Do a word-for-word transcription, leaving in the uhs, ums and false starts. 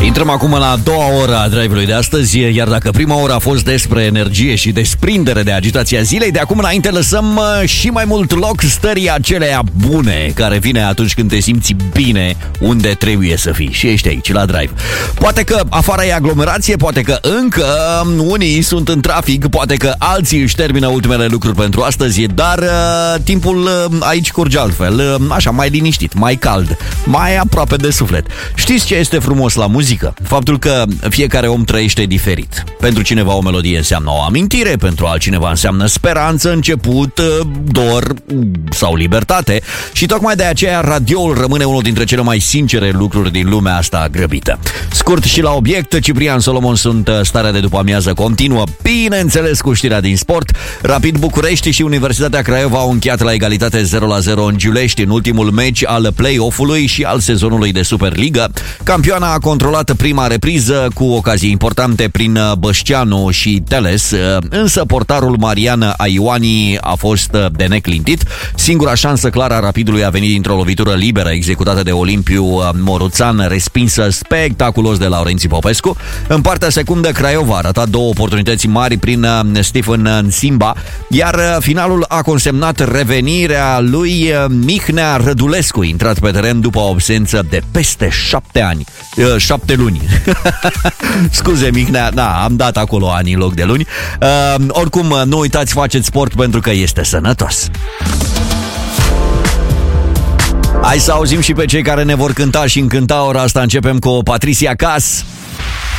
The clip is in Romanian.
Intrăm acum la a doua oră a drive-ului de astăzi, iar dacă prima oră a fost despre energie și desprindere de agitația zilei, de acum înainte lăsăm și mai mult loc stării aceleia bune, care vine atunci când te simți bine unde trebuie să fii. Și ești aici, la drive. Poate că afară e aglomerație, poate că încă unii sunt în trafic, poate că alții își termină ultimele lucruri pentru astăzi, dar uh, timpul uh, aici curge altfel, uh, așa, mai liniștit, mai cald, mai aproape de suflet. Știți ce este frumos la muzică? Faptul că fiecare om trăiește diferit. Pentru cineva o melodie înseamnă o amintire, pentru altcineva înseamnă speranță, început, dor sau libertate. Și tocmai de aceea radioul rămâne unul dintre cele mai sincere lucruri din lumea asta grăbită. Scurt și la obiect, Ciprian Solomon sunt starea de după amiază continuă, bineînțeles cu știrea din sport. Rapid București și Universitatea Craiova au încheiat la egalitate zero la zero în Giulești în ultimul meci al play-off-ului și al sezonului de Superliga. Campioana a controlat prima repriză cu ocazii importante prin Bășceanu și Teles, însă portarul Marian Aioani a fost de neclintit. Singura șansă clară a Rapidului a venit dintr-o lovitură liberă executată de Olimpiu Moruțan, respinsă spectaculos de Laurențiu Popescu. În partea secundă, Craiova a ratat două oportunități mari prin Stephen Simba, iar finalul a consemnat revenirea lui Mihnea Rădulescu, intrat pe teren după o absență de peste șapte ani. Șapte luni. Scuze, Mihnea, da, am dat acolo ani în loc de luni. uh, Oricum, nu uitați, faceți sport pentru că este sănătos. Hai să auzim și pe cei care ne vor cânta și încânta ora asta. Începem cu Patricia Cass.